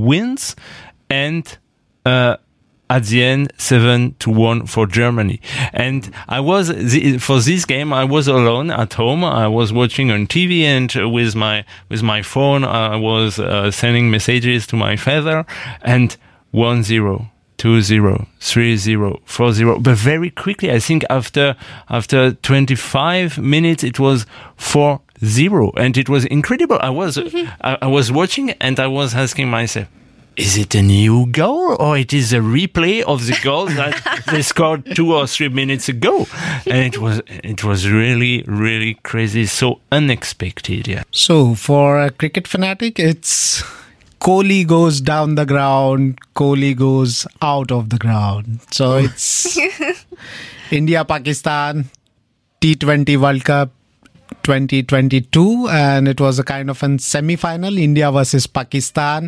wins, and at the end 7-1 for Germany. And I was for this game I was alone at home. I was watching on TV, and with my phone I was sending messages to my father, and 1-0, 2-0, 3-0, 4-0. But very quickly, I think after 25 minutes, it was 4-0, and it was incredible. I was watching, and I was asking myself, is it a new goal, or it is a replay of the goal that they scored 2 or 3 minutes ago? And it was really, really crazy, so unexpected. Yeah. So for a cricket fanatic, it's Kohli goes down the ground, Kohli goes out of the ground. So it's India-Pakistan T20 World Cup 2022, and it was a kind of a semi-final, India versus Pakistan.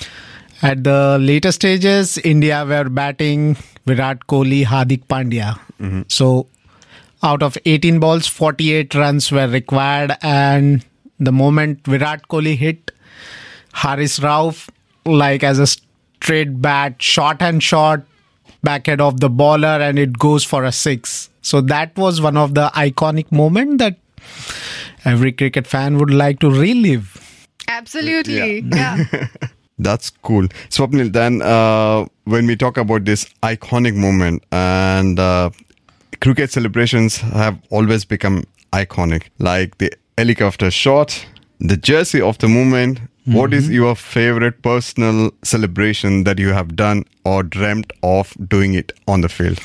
At the later stages, India were batting Virat Kohli, Hardik Pandya. Mm-hmm. So out of 18 balls, 48 runs were required, and the moment Virat Kohli hit Haris Rauf, like as a straight bat, short and short, backhead of the bowler, and it goes for a 6. So that was one of the iconic moments that every cricket fan would like to relive. Absolutely, yeah. That's cool. Swapnil, then when we talk about this iconic moment, and cricket celebrations have always become iconic, like the helicopter shot, the jersey of the moment. Mm-hmm. What is your favorite personal celebration that you have done or dreamt of doing it on the field?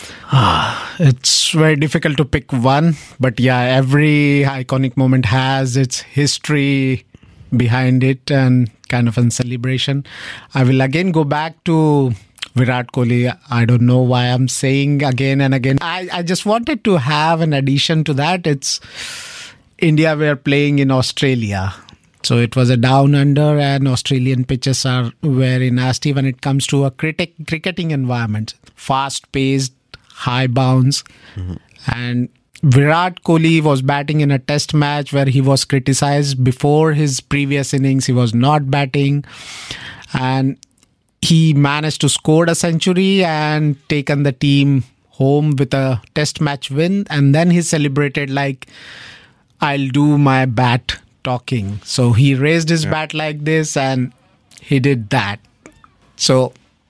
It's very difficult to pick one, but yeah, every iconic moment has its history behind it and kind of a celebration. I will again go back to Virat Kohli. I don't know why I'm saying again and again. I just wanted to have an addition to that. It's India were playing in Australia. So it was a down under, and Australian pitches are very nasty when it comes to a cricketing environment. Fast paced, high bounce. Mm-hmm. And Virat Kohli was batting in a test match where he was criticized before his previous innings. He was not batting, and he managed to score a century and taken the team home with a test match win. And then he celebrated like, I'll do my bat talking. So he raised his bat like this, and he did that. So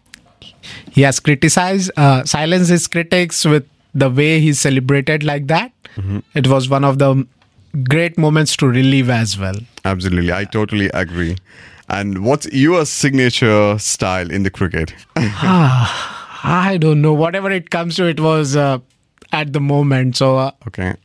he has criticized, silenced his critics with the way he celebrated like that. Mm-hmm. It was one of the great moments to relive as well. Absolutely. I totally agree. And what's your signature style in the cricket? I don't know. Whatever it comes to, it was at the moment. So okay.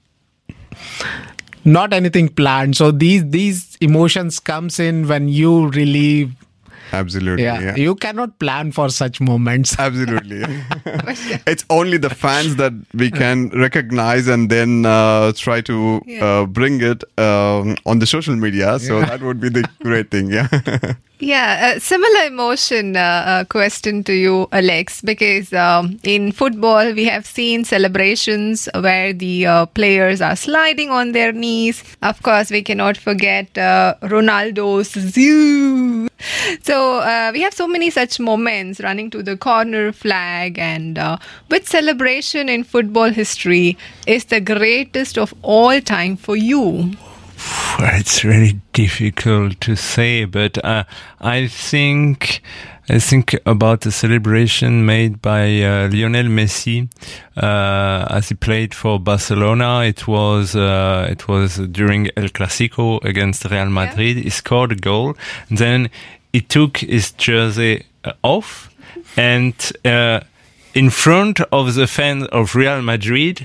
Not anything planned. So these emotions comes in when you relive. Absolutely. Yeah. You cannot plan for such moments. Absolutely. It's only the fans that we can recognize and then try to bring it on the social media. So that would be the great thing. Yeah. Yeah, similar emotion question to you, Alex, because in football, we have seen celebrations where the players are sliding on their knees. Of course, we cannot forget Ronaldo's zoo. So we have so many such moments, running to the corner flag, and which celebration in football history is the greatest of all time for you? It's really difficult to say, but I think about the celebration made by Lionel Messi as he played for Barcelona. It was during El Clasico against Real Madrid. He scored a goal, and then he took his jersey off, and in front of the fans of Real Madrid,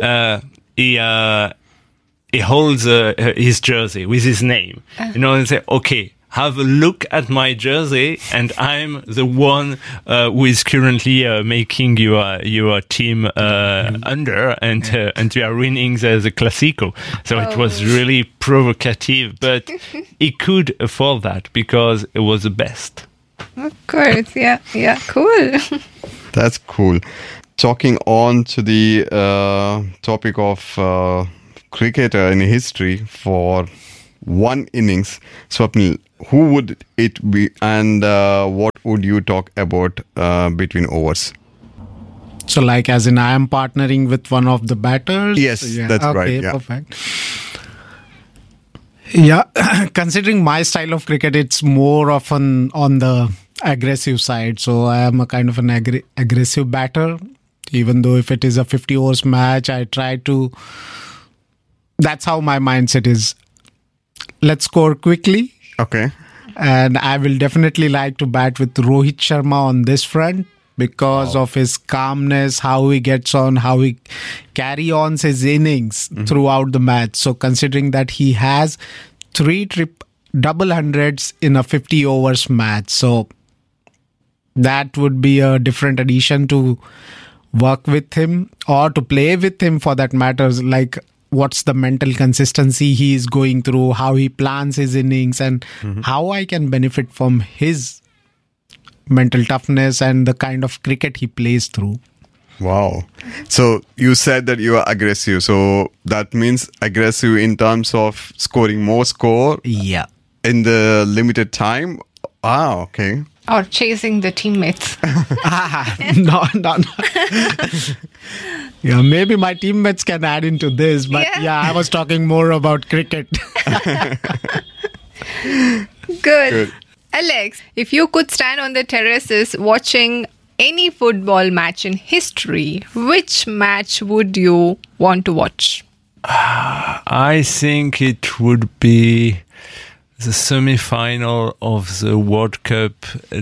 he holds his jersey with his name, and say, okay, have a look at my jersey, and I'm the one who is currently making your team under, and you are winning the Clasico. So it was really provocative, but he could afford that because it was the best. Of course, yeah, cool. That's cool. Talking on to the topic of cricketer in history for one innings, Swapnil, who would it be, and what would you talk about between overs? So, like, as in, I am partnering with one of the batters? Yes, that's right. Okay, Yeah. perfect. Yeah, considering my style of cricket, it's more often on the aggressive side. So, I am a kind of an aggressive batter. Even though if it is a 50 overs match, I try to... That's how my mindset is. Let's score quickly. Okay. And I will definitely like to bat with Rohit Sharma on this front because of his calmness, how he gets on, how he carry on his innings throughout the match. So considering that he has 3 double hundreds in a 50 overs match, so that would be a different addition to work with him or to play with him for that matter. Like, what's the mental consistency he is going through, how he plans his innings, and how I can benefit from his mental toughness and the kind of cricket he plays through. Wow. So you said that you are aggressive. So that means aggressive in terms of scoring more score Yeah. in the limited time. Ah, okay. Or chasing the teammates. No. Yeah, maybe my teammates can add into this, but yeah, I was talking more about cricket. Good. Alex, if you could stand on the terraces watching any football match in history, which match would you want to watch? I think it would be the semi-final of the World Cup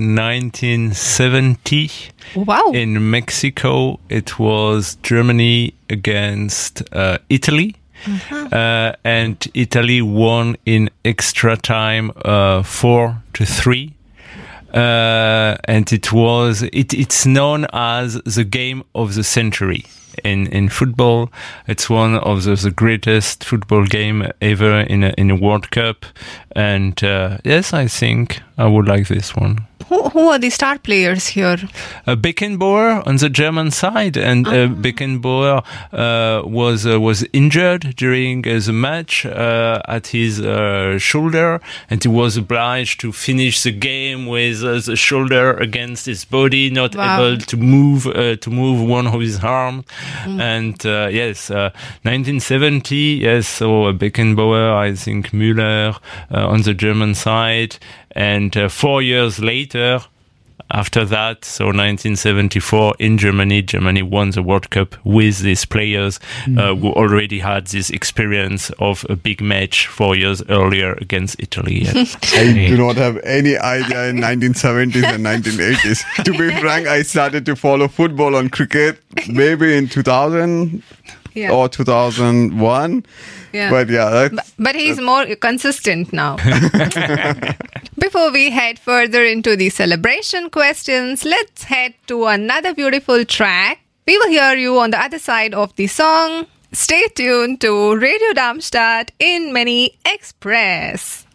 1970 Wow. in Mexico. It was Germany against Italy. And Italy won in extra time 4-3. And it's known as the game of the century in football. It's one of the greatest football game ever in a World Cup. And yes, I think I would like this one. Who are the star players here? Beckenbauer on the German side, and Beckenbauer was injured during the match at his shoulder, and he was obliged to finish the game with the shoulder against his body, not able to move one of his arms. And yes, 1970, yes. So Beckenbauer, I think Müller on the German side. And 4 years later, after that, so 1974 in Germany won the World Cup with these players who already had this experience of a big match 4 years earlier against Italy. Yes. I do not have any idea in 1970s and 1980s. To be frank, I started to follow football on cricket maybe in 2000 or 2001. Yeah. But yeah, but he's more consistent now. Before we head further into the celebration questions, let's head to another beautiful track. We will hear you on the other side of the song. Stay tuned to Radio Darmstadt in Mini Express.